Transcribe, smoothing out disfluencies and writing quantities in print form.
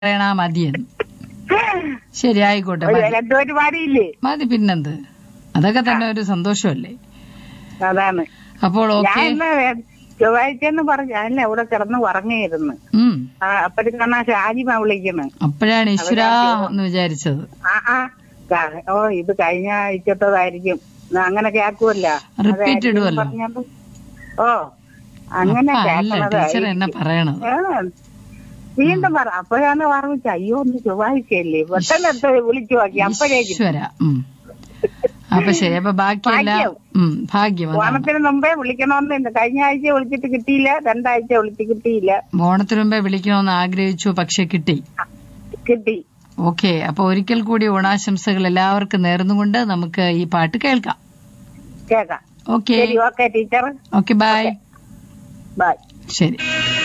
പറയണ മതിയെന്ന്. ശരി, ആയിക്കോട്ടെ, മതി. പിന്നെന്ത്, അതൊക്കെ തന്നെ ഒരു സന്തോഷമല്ലേ. അതാണ്. അപ്പോൾ ഓക്കെ, ചൊവ്വാഴ്ചന്ന് പറഞ്ഞു ഞാനല്ലേ അവിടെ കിടന്ന് ഉറങ്ങിയിരുന്നു. അപ്പോഴേക്കാണ് ഷാജിമ വിളിക്കണ്. അപ്പോഴാണ് ഈശ്വരാ എന്ന് വിചാരിച്ചത്. ഓ ഇത് കഴിഞ്ഞ ആഴ്ചത്തതായിരിക്കും, അങ്ങനെ കേക്കുമല്ല, റിപ്പീറ്റ് ഇടുവല്ലോ. ഓ അങ്ങനെ ടീച്ചർ എന്നെ പറയണത്. വീണ്ടും പറ. അപ്പോഴാണ് പറഞ്ഞ അയ്യോ ഒന്ന് ചൊവ്വാഴ്ചയല്ലേ, പെട്ടെന്ന് വിളിച്ചു നോക്കി അപ്പോഴേക്കും. അപ്പൊ ശരി, അപ്പൊ ബാക്കിയെല്ലാം ഭാഗ്യം. ഓണത്തിന് മുമ്പേ വിളിക്കണമെന്നുണ്ട്. കഴിഞ്ഞ ആഴ്ച വിളിച്ചിട്ട് കിട്ടിയില്ല, 2 ആഴ്ച വിളിച്ച് കിട്ടിയില്ല. ഓണത്തിന് മുമ്പേ വിളിക്കണമെന്ന് ആഗ്രഹിച്ചു, പക്ഷെ കിട്ടി. ഓക്കെ, അപ്പൊ ഒരിക്കൽ കൂടി ഓണാശംസകൾ എല്ലാവർക്കും നേർന്നുകൊണ്ട് നമുക്ക് ഈ പാട്ട് കേൾക്കാം. Okay teacher. Okay, by. By. ശരി.